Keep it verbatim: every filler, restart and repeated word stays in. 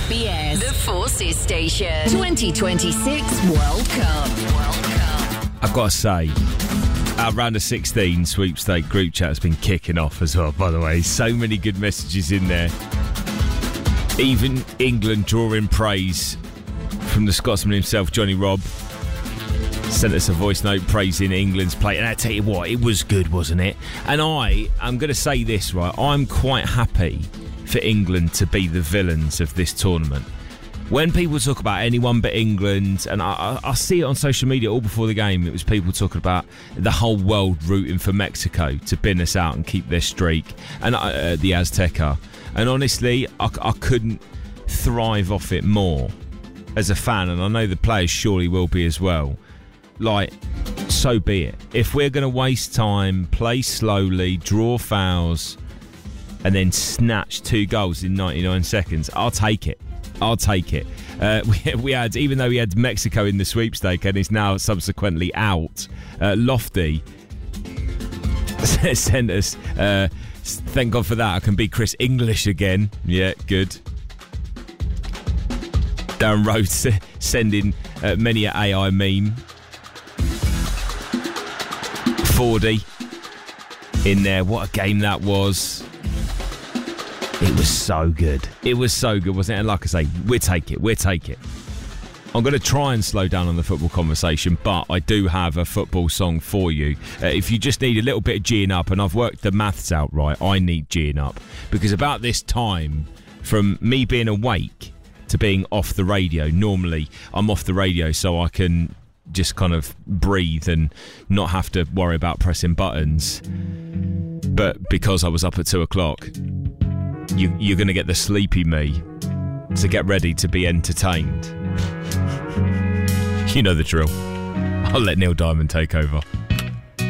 F B S, the Forces Station. twenty twenty-six World Cup. World Cup. I've got to say, our round of sixteen sweepstake group chat has been kicking off as well, by the way. So many good messages in there. Even England drawing praise from the Scotsman himself, Johnny Robb. Sent us a voice note praising England's play. And I tell you what, it was good, wasn't it? And I, I'm going to say this, right? I'm quite happy for England to be the villains of this tournament. When people talk about anyone but England, and I, I, I see it on social media all before the game, it was people talking about the whole world rooting for Mexico to bin us out and keep their streak, and uh, the Azteca. And honestly, I, I couldn't thrive off it more as a fan, and I know the players surely will be as well. Like, so be it. If we're going to waste time, play slowly, draw fouls, and then snatch two goals in ninety-nine seconds, I'll take it. I'll take it. Uh, we, we had, even though we had Mexico in the sweepstake and is now subsequently out, uh, Lofty sent us, uh, thank God for that, I can be Chris English again. Yeah, good. Darren Rhodes sending uh, many an A I meme. forty in there. What a game that was. It was so good. It was so good, wasn't it? And like I say, we'll take it. We'll take it. I'm going to try and slow down on the football conversation, but I do have a football song for you. Uh, if you just need a little bit of G'ing up, and I've worked the maths out right, I need G'ing up. Because about this time, from me being awake to being off the radio, normally I'm off the radio so I can just kind of breathe and not have to worry about pressing buttons. But because I was up at two o'clock, you, you're going to get the sleepy me to get ready to be entertained. You know the drill. I'll let Neil Diamond take over.